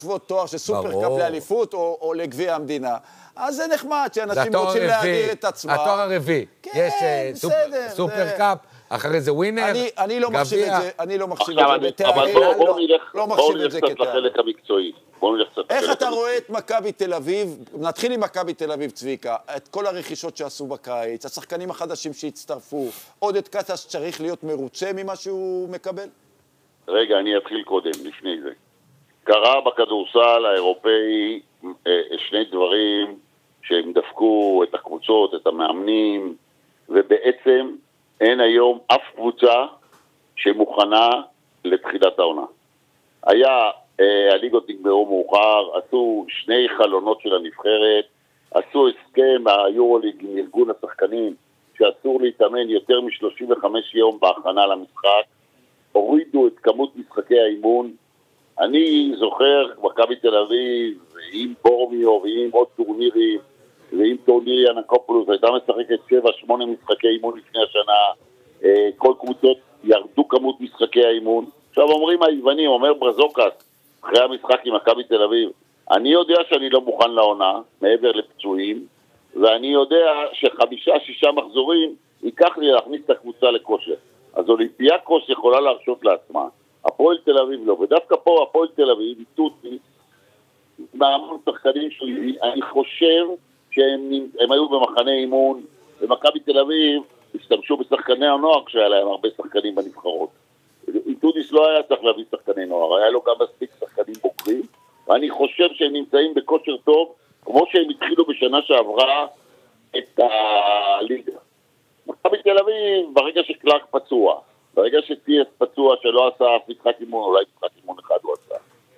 להשוות תואר של סופרקאפ לאליפות או לגביע המדינה. אז זה נחמד שאנשים רוצים להאדיר את עצמם. התואר הרביעי. יש סופרקאפ, אחרי זה ווינר, אני לא מחשיב את זה, אני לא מחשיב את זה בתארים, בואו נלך קצת לחלק המקצועי. איך אתה רואה את מכבי תל אביב, נתחיל עם מכבי תל אביב, צביקה, את כל הרכישות שעשו בקיץ, השחקנים החדשים שהצטרפו, עודד קטש צריך להיות מרוצה ממה שהוא מקבל? רגע, אני אתחיל קודם, לפני זה. קרה בכדורסל האירופאי שני דברים שהם דפקו את הקבוצות, את המאמנים, ובעצם אין היום אף קבוצה שמוכנה לתחילת העונה. הליגות נגמרו מאוחר, עשו שני חלונות של הנבחרת, עשו הסכם היורוליג עם ארגון השחקנים שאסור להתאמן יותר מ-35 יום בהכנה למשחק, הורידו את כמות משחקי האימון. אני זוכר מכבי תל אביב עם בורמיו ועם עוד טורנירים ועם טורנירי אנקופולוס הייתה משחקת 7-8 משחקי אימון לפני השנה. כל קבוצות ירדו כמות משחקי האימון. עכשיו אומרים היוונים, אומר ברזוקס אחרי המשחק עם מכבי תל אביב, אני יודע שאני לא מוכן לעונה מעבר לפצועים, ואני יודע ש5-6 מחזורים ייקח לי להכניס את הקבוצה לכושר. אז אולימפיאקוס יכולה להרשות לעצמה, הפועל תל אביב לא, ודווקא פה הפועל תל אביב איתותי מהמון שחקנים שלי, אני חושב שהם היו במחנה אימון, ומכבי תל אביב השתמשו בשחקני הנוער כשהיה להם הרבה שחקנים בנבחרות. איתודיס לא היה צריך להביא שחקני נוער, היה לו גם מספיק שחקנים בוגרים, ואני חושב שהם נמצאים בכושר טוב, כמו שהם התחילו בשנה שעברה את הליגה. מכבי תל אביב, ברגע שקלארק פצוע, ברגע שטייס פצוע שלא עשה אף משחק אימון, אולי משחק אימון אחד הוא עשה.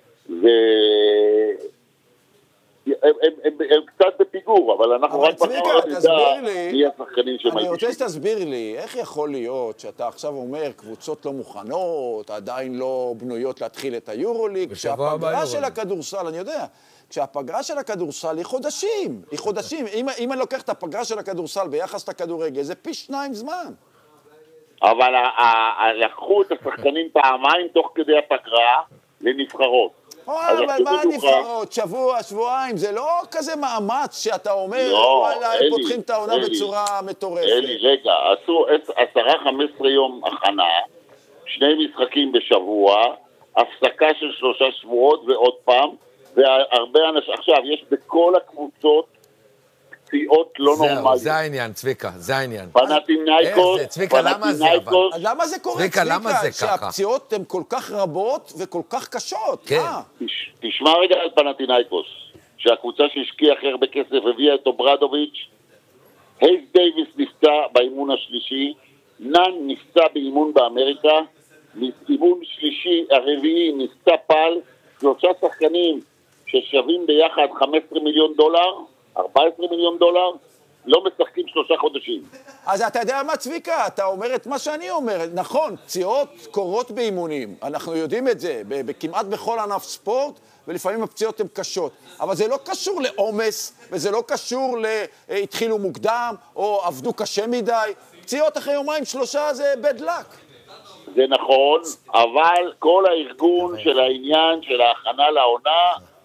הם קצת בפיגור, אבל אנחנו רק בחר נדע מי השחקנים שמלבישים. אני רוצה שתסביר לי, איך יכול להיות שאתה עכשיו אומר קבוצות לא מוכנות, עדיין לא בנויות להתחיל את היורוליג, כשהפגרה של הכדורסל, אני יודע, כשהפגרה של הכדורסל היא חודשים, אם אני לוקח את הפגרה של הכדורסל ביחס לכדורגל, זה פי 2 זמן. אבל לקחו את השחקנים פעמיים תוך כדי הפגרה לנבחרות. אבל מה הנבחרות? שבוע, שבועיים, זה לא כזה מאמץ שאתה אומר, וואלה, הם פותחים את העונה בצורה מטורפת. רגע, עשו 10-15 יום הכנה, 2 משחקים בשבוע, הפסקה של 3 שבועות ועוד פעם, והרבה אנשים, עכשיו יש בכל הקבוצות פציעות לא נורמליות. זה העניין, צביקה, זה העניין. פנתינייקוס, צביקה, למה זה? למה זה קורה, צביקה? שהפציעות הן כל כך רבות וכל כך קשות. כן. תשמע רגע על פנתינייקוס, שהקבוצה שהשקיעה הכי הרבה כסף הביאה את אוברדוביץ', הייס דייביס נפצע באימון השלישי, נאן נפצע באימון באמריקה, אימון שלישי, הרביעי נפצע פל, 3 שחקנים ששווים ביחד $15 מיליון, $14 מיליון, לא משחקים 3 חודשים. אז אתה יודע מה, צביקה? אתה אומר את מה שאני אומר. נכון, פציעות קורות באימונים. אנחנו יודעים את זה, כמעט בכל ענף ספורט, ולפעמים הפציעות הן קשות. אבל זה לא קשור לעומס, וזה לא קשור להתחילו מוקדם, או עבדו קשה מדי. פציעות אחרי 2-3 זה bad luck. זה נכון, אבל כל הארגון של העניין, של ההכנה לעונה,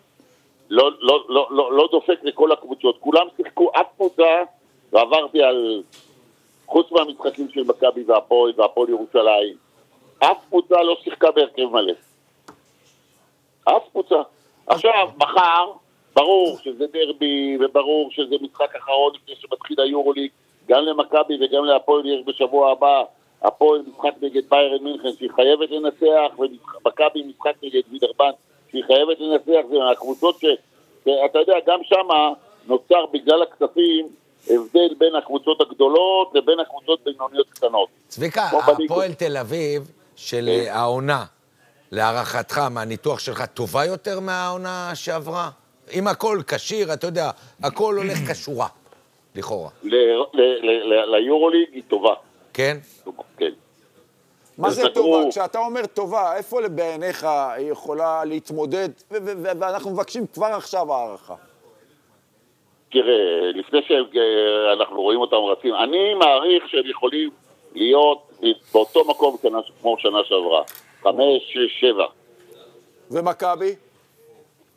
לא דופק לכל הקבוצות. כולם שיחקו אף קבוצה, ועברתי על, חוץ מהמשחקים של מכבי והפועל ירושלים, אף קבוצה לא שיחקה בהרכב מלא. אף קבוצה. עכשיו, מחר, ברור שזה דרבי, וברור שזה משחק אחרון לפני שמתחיל היורוליג, גם למכבי וגם להפועל יש בשבוע הבא, הפועל משחק נגד ביירן מינכן שהיא חייבת לנצח, ומכבי משחק נגד וידרבן שהיא חייבת לנצח. זה מהקבוצות שאתה יודע, גם שמה נוצר בגלל הכספים הבדל בין הקבוצות הגדולות לבין הקבוצות בינוניות קטנות. צביקה, הפועל תל אביב של העונה, להערכתך, מהניתוח שלך, טובה יותר מהעונה שעברה? אם הכל קשיר, אתה יודע, הכל הולך כשורה, לכאורה. ליורוליג היא טובה. כן? כן. מה זה טובה? כשאתה אומר טובה, איפה בעיניך היא יכולה להתמודד, ואנחנו מבקשים כבר עכשיו הערכה? תראה, לפני שאנחנו רואים אותם רצים, אני מעריך שהם יכולים להיות באותו מקום כמו שנה שעברה, 5, 6, 7. ומכבי?